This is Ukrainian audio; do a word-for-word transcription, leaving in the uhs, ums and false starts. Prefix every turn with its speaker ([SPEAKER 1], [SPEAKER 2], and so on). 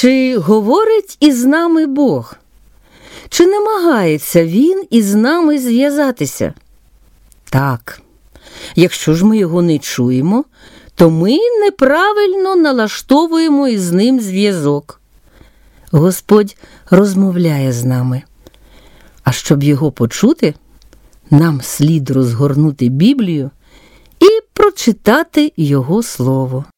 [SPEAKER 1] Чи говорить із нами Бог? Чи намагається Він із нами зв'язатися? Так. Якщо ж ми його не чуємо, то ми неправильно налаштовуємо із ним зв'язок. Господь розмовляє з нами. А щоб його почути, нам слід розгорнути Біблію і прочитати його слово.